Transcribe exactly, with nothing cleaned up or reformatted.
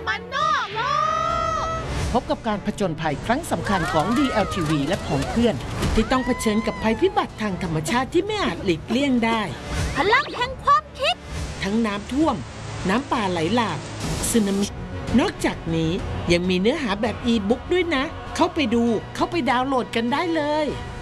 มันนอกโลกพบกับการผจญภัยครั้งสำคัญของ ดี แอล ที วี และของเพื่อนที่ต้องเผชิญกับภัยพิบัติทางธรรมชาติที่ไม่อาจหลีกเลี่ยงได้พลังแห่งความคิดทั้งน้ำท่วมน้ำป่าไหลหลากสึนามินอกจากนี้ยังมีเนื้อหาแบบอีบุ๊กด้วยนะเข้าไปดูเข้าไปดาวน์โหลดกันได้เลย